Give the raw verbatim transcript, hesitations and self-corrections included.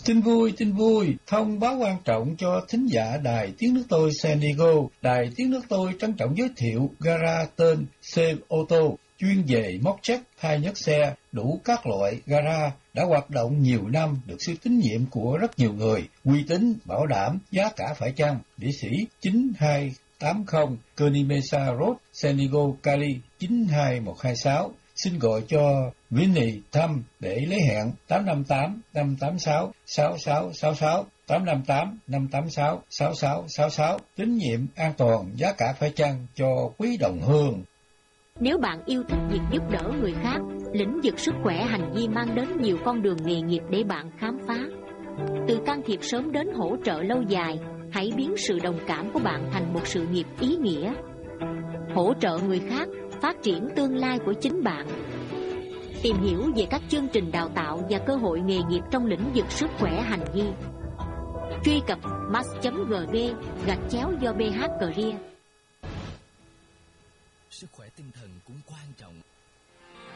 Tin vui, tin vui, thông báo quan trọng cho thính giả Đài Tiếng Nước Tôi San Diego. Đài Tiếng Nước Tôi trân trọng giới thiệu gara tên Save Auto, chuyên về móc check, thay nhớt xe, đủ các loại gara, đã hoạt động nhiều năm, được sự tín nhiệm của rất nhiều người, uy tín, bảo đảm, giá cả phải chăng. Địa chỉ chín hai tám không Kearny Mesa Road, San Diego, Cali chín hai một hai sáu. Xin gọi cho Vinny thăm để lấy hẹn tám năm tám năm tám sáu sáu sáu sáu sáu, tám năm tám năm tám sáu sáu sáu sáu sáu. Tín nhiệm, an toàn, giá cả phải chăng cho quý đồng hương. Nếu bạn yêu thích việc giúp đỡ người khác, lĩnh vực sức khỏe hành vi mang đến nhiều con đường nghề nghiệp để bạn khám phá. Từ can thiệp sớm đến hỗ trợ lâu dài, hãy biến sự đồng cảm của bạn thành một sự nghiệp ý nghĩa. Hỗ trợ người khác, phát triển tương lai của chính bạn. Tìm hiểu về các chương trình đào tạo và cơ hội nghề nghiệp trong lĩnh vực sức khỏe hành vi. Truy cập mass chấm gv gạch chéo do bê hát Career. Sức khỏe tinh thần cũng quan trọng.